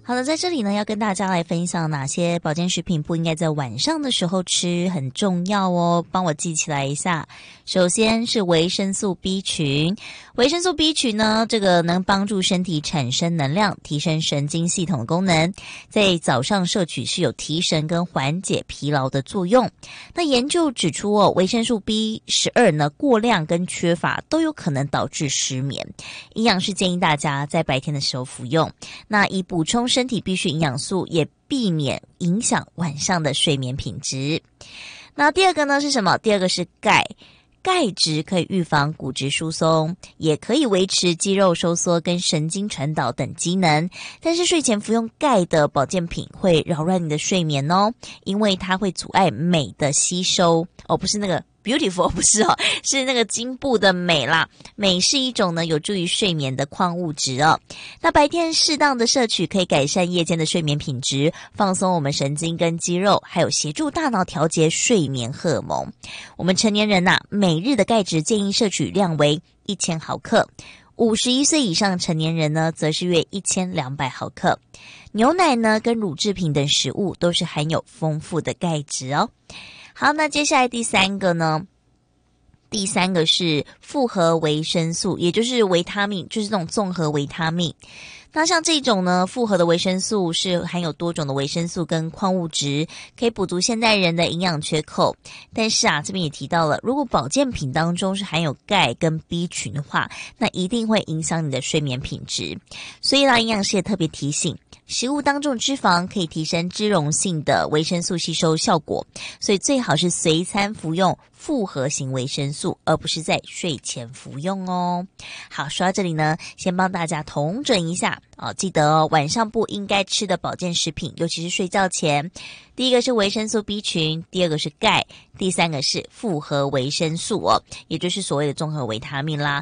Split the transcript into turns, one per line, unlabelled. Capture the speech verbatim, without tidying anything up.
好的，在这里呢，要跟大家来分享哪些保健食品不应该在晚上的时候吃，很重要哦，帮我记起来一下。首先是维生素 B 群，维生素 B 群呢，这个能帮助身体产生能量，提升神经系统的功能，在早上摄取是有提神跟缓解疲劳的作用。那研究指出哦，维生素 B 十二 呢过量跟缺乏都有可能导致失眠，营养师建议大家在白天的时候服用，那以补充身体必需营养素，也避免影响晚上的睡眠品质。那第二个呢是什么？第二个是钙。钙质可以预防骨质疏松，也可以维持肌肉收缩跟神经传导等机能。但是睡前服用钙的保健品会扰乱你的睡眠哦，因为它会阻碍镁的吸收哦，不是那个beautiful 不是哦，是那个颈部的镁啦。镁是一种呢有助于睡眠的矿物质哦。那白天适当的摄取可以改善夜间的睡眠品质，放松我们神经跟肌肉，还有协助大脑调节睡眠荷尔蒙。我们成年人呐、啊，每日的钙质建议摄取量为一千毫克，五十一岁以上成年人呢，则是约一千两百毫克。牛奶呢跟乳制品等食物都是含有丰富的钙质哦。好，那接下来第三个呢？第三个是复合维生素，也就是维他命，就是这种综合维他命。那像这种呢，复合的维生素是含有多种的维生素跟矿物质，可以补足现代人的营养缺口。但是啊，这边也提到了，如果保健品当中是含有钙跟 B 群的话，那一定会影响你的睡眠品质。所以啦，营养师也特别提醒，食物当中脂肪可以提升脂溶性的维生素吸收效果，所以最好是随餐服用复合型维生素，而不是在睡前服用哦。好，说到这里呢，先帮大家统整一下哦，记得哦，晚上不应该吃的保健食品，尤其是睡觉前。第一个是维生素 B 群，第二个是钙，第三个是复合维生素哦，也就是所谓的综合维他命啦。